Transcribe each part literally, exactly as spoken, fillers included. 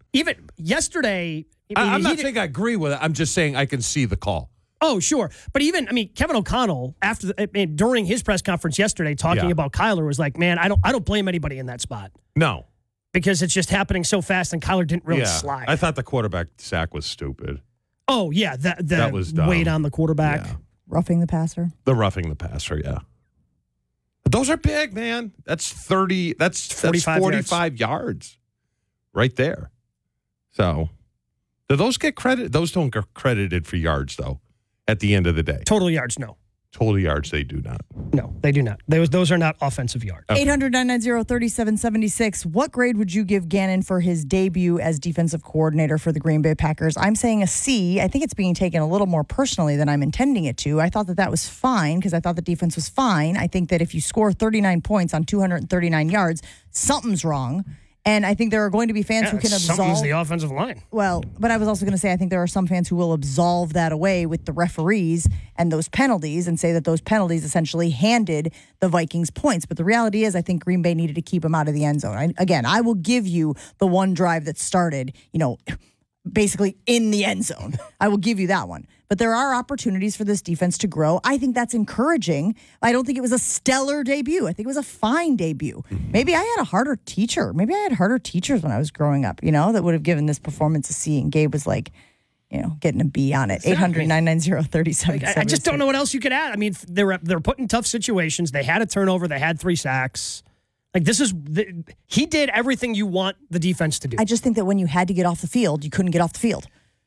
Even yesterday, I mean, I, I'm not did, saying I agree with it. I'm just saying I can see the call. Oh, sure. But even, I mean, Kevin O'Connell, after the, I mean, during his press conference yesterday, talking Yeah. about Kyler, was like, man, I don't I don't blame anybody in that spot. No. Because it's just happening so fast and Kyler didn't really yeah. slide. I thought the quarterback sack was stupid. Oh, yeah. The, the That was dumb. weight on the quarterback. Yeah. Roughing the passer. The roughing the passer, yeah. Those are big, man. That's thirty, that's, that's forty-five yards. yards right there. So, do those get credit? Those don't get credited for yards, though, at the end of the day. Total yards, no. Total yards, they do not. No, they do not. Those, those are not offensive yards. eight hundred, nine nine zero, three seven seven six. What grade would you give Gannon for his debut as defensive coordinator for the Green Bay Packers? I'm saying a C. I think it's being taken a little more personally than I'm intending it to. I thought that that was fine because I thought the defense was fine. I think that if you score thirty-nine points on two hundred thirty-nine yards, something's wrong. And I think there are going to be fans Yeah, who can absolve. something's the offensive line. Well, but I was also going to say I think there are some fans who will absolve that away with the referees and those penalties and say that those penalties essentially handed the Vikings points. But the reality is I think Green Bay needed to keep them out of the end zone. I, again, I will give you the one drive that started, you know, basically in the end zone. I will give you that one. But there are opportunities for this defense to grow. I think that's encouraging. I don't think it was a stellar debut. I think it was a fine debut. Maybe I had a harder teacher. Maybe I had harder teachers when I was growing up, you know, that would have given this performance a C. And Gabe was like, you know, getting a B on it. eight hundred, nine nine zero, three seven seven six. I just don't know what else you could add. I mean, they're, they're put in tough situations. They had a turnover. They had three sacks. Like, this is, the, he did everything you want the defense to do. I just think that when you had to get off the field, you couldn't get off the field.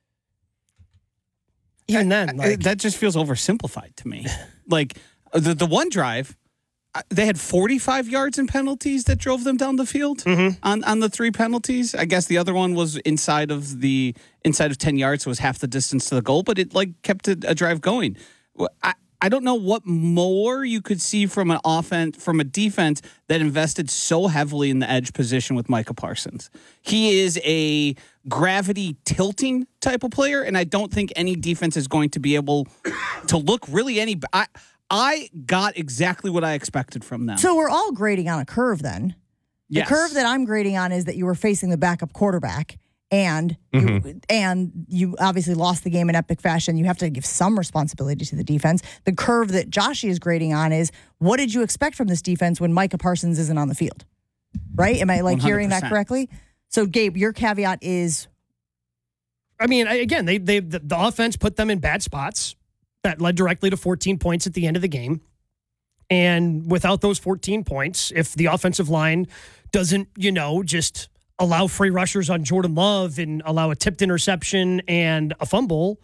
Even then, like, that just feels oversimplified to me. Like, the, the one drive, uh, they had forty-five yards in penalties that drove them down the field mm-hmm. on, on the three penalties. I guess the other one was inside of the inside of ten yards, so it was half the distance to the goal, but it like kept a, a drive going. I, I don't know what more you could see from an offense, from a defense that invested so heavily in the edge position with Micah Parsons. He is a gravity tilting type of player, and I don't think any defense is going to be able to look really any. I I got exactly what I expected from them. So we're all grading on a curve then. The Yes. curve that I'm grading on is that you were facing the backup quarterback. And mm-hmm. you, and you obviously lost the game in epic fashion. You have to give some responsibility to the defense. The curve that Joshy is grading on is, what did you expect from this defense when Micah Parsons isn't on the field? Right? Am I like one hundred percent hearing that correctly? So, Gabe, your caveat is? I mean, again, they they the, the offense put them in bad spots that led directly to fourteen points at the end of the game. And without those fourteen points, if the offensive line doesn't, you know, just allow free rushers on Jordan Love and allow a tipped interception and a fumble,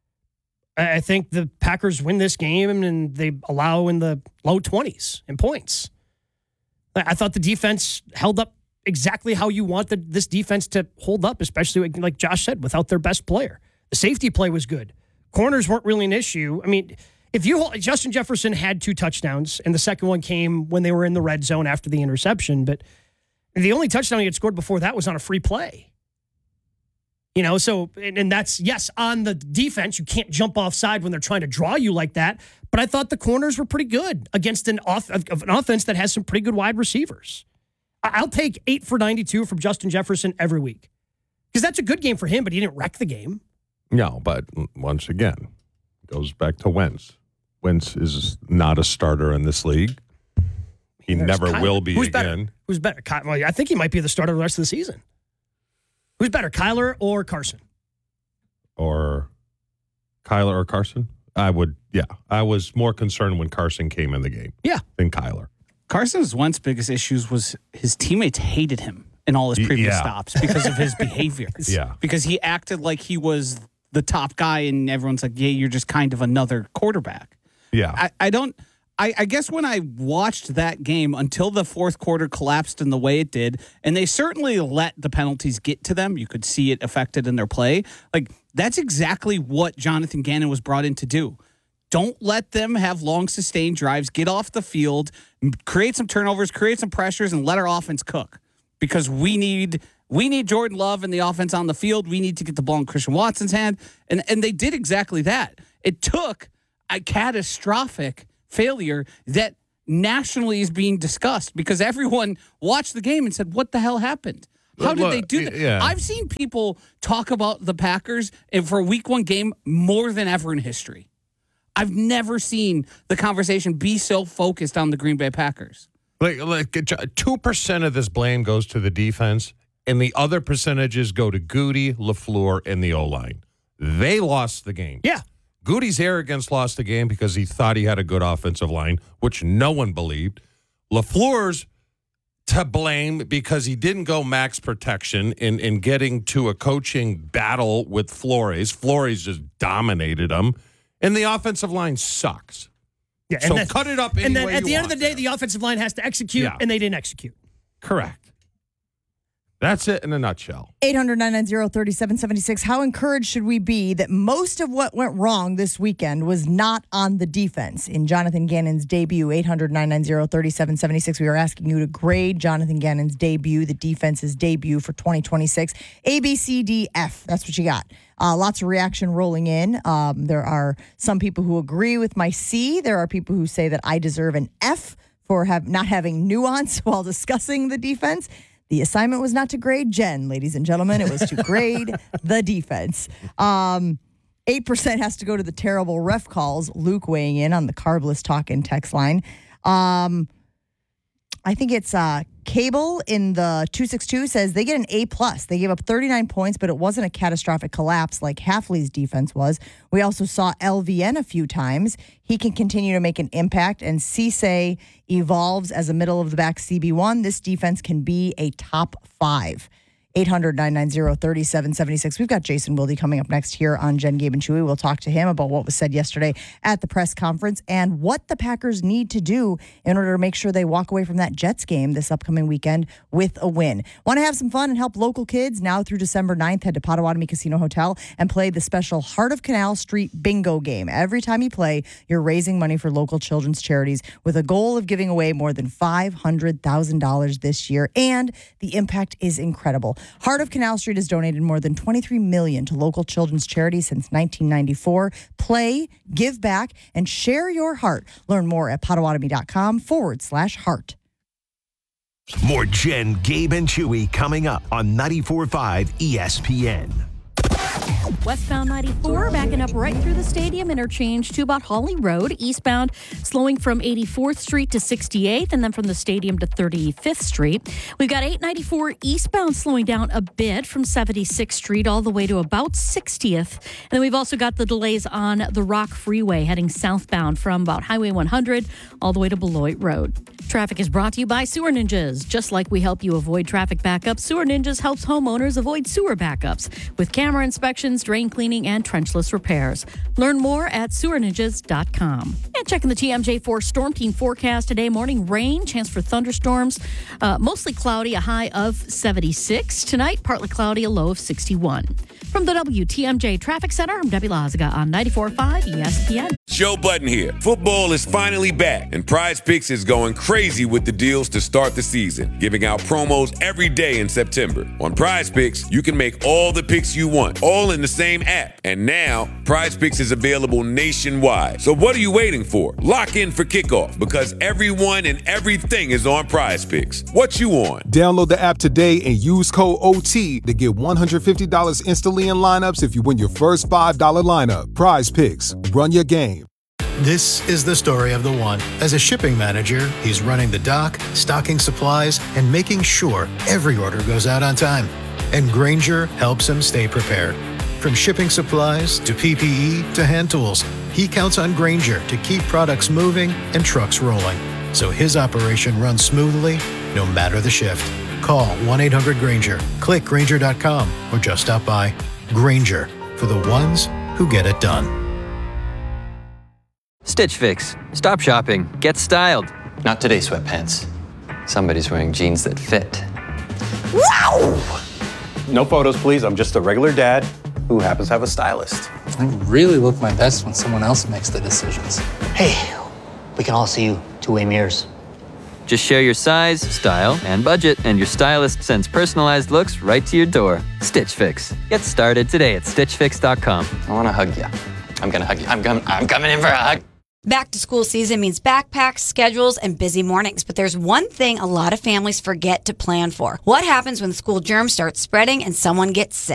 I think the Packers win this game and they allow in the low twenties in points. I thought the defense held up exactly how you want the, this defense to hold up, especially like Josh said, without their best player. The safety play was good. Corners weren't really an issue. I mean, if you hold, Justin Jefferson had two touchdowns, and the second one came when they were in the red zone after the interception, but the only touchdown he had scored before that was on a free play. You know, so, and, and that's, yes, on the defense, you can't jump offside when they're trying to draw you like that, but I thought the corners were pretty good against an, off, an offense that has some pretty good wide receivers. I'll take eight for ninety-two from Justin Jefferson every week, because that's a good game for him, but he didn't wreck the game. No, but once again, it goes back to Wentz. Wentz is not a starter in this league. He There's never Kyler. will be Who's again. Better? Who's better? Ky- well, I think he might be the starter the rest of the season. Who's better, Kyler or Carson? Or Kyler or Carson? I would, yeah. I was more concerned when Carson came in the game. Yeah. Than Kyler. Carson's Wentz's biggest issues was his teammates hated him in all his previous yeah. stops because of his behavior. Yeah. Because he acted like he was the top guy, and everyone's like, yeah, you're just kind of another quarterback. Yeah. I, I don't... I, I guess when I watched that game until the fourth quarter collapsed in the way it did, and they certainly let the penalties get to them, you could see it affected in their play. Like, that's exactly what Jonathan Gannon was brought in to do. Don't let them have long, sustained drives, get off the field, create some turnovers, create some pressures, and let our offense cook. Because we need we need Jordan Love and the offense on the field. We need to get the ball in Christian Watson's hand. And, and they did exactly that. It took a catastrophic failure that nationally is being discussed because everyone watched the game and said, what the hell happened? How did Look, they do that? yeah. I've seen people talk about the Packers and for a week one game more than ever in history. I've never seen the conversation be so focused on the Green Bay Packers. Like, like two percent of this blame goes to the defense, and the other percentages go to Goody, LaFleur, and the O-line. They lost the game. Yeah. Goody's arrogance lost the game because he thought he had a good offensive line, which no one believed. LaFleur's to blame because he didn't go max protection in, in getting to a coaching battle with Flores. Flores just dominated him. And the offensive line sucks. Yeah, and so then, cut it up any And then way at you the end of the want day, there. the offensive line has to execute, Yeah. and they didn't execute. Correct. That's it in a nutshell. eight hundred, nine nine zero, three seven seven six. How encouraged should we be that most of what went wrong this weekend was not on the defense? In Jonathan Gannon's debut, eight hundred, nine nine zero, three seven seven six, we are asking you to grade Jonathan Gannon's debut, the defense's debut for twenty twenty-six. A, B, C, D, F. That's what you got. Uh, lots of reaction rolling in. Um, there are some people who agree with my C. There are people who say that I deserve an F for have not having nuance while discussing the defense. The assignment was not to grade Jen, ladies and gentlemen. It was to grade the defense. Um, eight percent has to go to the terrible ref calls. Luke weighing in on the carbless talk in text line. Um, I think it's uh, Cable in the two six two says they get an A plus. They gave up thirty-nine points, but it wasn't a catastrophic collapse like Hafley's defense was. We also saw L V N a few times. He can continue to make an impact, and Cisse evolves as a middle of the back C B one. This defense can be a top five. eight hundred, nine nine zero, three seven seven six. We've got Jason Wilde coming up next here on Jen, Gabe, and Chewy. We'll talk to him about what was said yesterday at the press conference and what the Packers need to do in order to make sure they walk away from that Jets game this upcoming weekend with a win. Want to have some fun and help local kids? Now through December ninth, head to Potawatomi Casino Hotel and play the special Heart of Canal Street Bingo game. Every time you play, you're raising money for local children's charities with a goal of giving away more than five hundred thousand dollars this year, and the impact is incredible. Heart of Canal Street has donated more than twenty-three million dollars to local children's charities since nineteen ninety-four. Play, give back, and share your heart. Learn more at potawatomi.com forward slash heart. More Jen, Gabe, and Chewy coming up on ninety-four point five E S P N. Westbound ninety-four, backing up right through the stadium interchange to about Holly Road. Eastbound, slowing from eighty-fourth Street to sixty-eighth, and then from the stadium to thirty-fifth Street. We've got eight ninety-four eastbound slowing down a bit from seventy-sixth Street all the way to about sixtieth. And then we've also got the delays on the Rock Freeway heading southbound from about Highway one hundred all the way to Beloit Road. Traffic is brought to you by Sewer Ninjas. Just like we help you avoid traffic backups, Sewer Ninjas helps homeowners avoid sewer backups with camera inspections, drain cleaning, and trenchless repairs. Learn more at sewer ninjas dot com. And checking the T M J four Storm Team forecast today. Morning rain, chance for thunderstorms. Uh, mostly cloudy, a high of seventy-six. Tonight, partly cloudy, a low of sixty-one. From the W T M J Traffic Center, I'm Debbie Lazaga on ninety-four point five E S P N. Joe Budden here. Football is finally back, and Prize Picks is going crazy with the deals to start the season, giving out promos every day in September. On Prize Picks, you can make all the picks you want, all in the same app. And now, Prize Picks is available nationwide. So what are you waiting for? Lock in for kickoff, because everyone and everything is on Prize Picks. What you on? Download the app today and use code O T to get one hundred fifty dollars instantly in lineups if you win your first five dollar lineup. Prize Picks. Run your game. This is the story of the one. As a shipping manager, he's running the dock, stocking supplies, and making sure every order goes out on time. And Grainger helps him stay prepared. From shipping supplies to P P E to hand tools, he counts on Grainger to keep products moving and trucks rolling, so his operation runs smoothly no matter the shift. Call one eight hundred Grainger, click Grainger dot com, or just stop by. Grainger, for the ones who get it done. Stitch Fix. Stop shopping. Get styled. Not today, sweatpants. Somebody's wearing jeans that fit. Wow! No photos, please. I'm just a regular dad who happens to have a stylist. I really look my best when someone else makes the decisions. Hey, we can all see you two-way mirrors. Just share your size, style, and budget, and your stylist sends personalized looks right to your door. Stitch Fix. Get started today at stitch fix dot com. I want to hug you. I'm going to hug you. I'm, com- I'm coming in for a hug. Back to school season means backpacks, schedules, and busy mornings. But there's one thing a lot of families forget to plan for. What happens when school germs start spreading and someone gets sick?